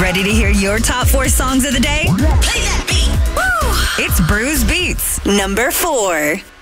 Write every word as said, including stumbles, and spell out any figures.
Ready to hear your top four songs of the day? Play that beat. Woo! It's Bruise Beats, number four.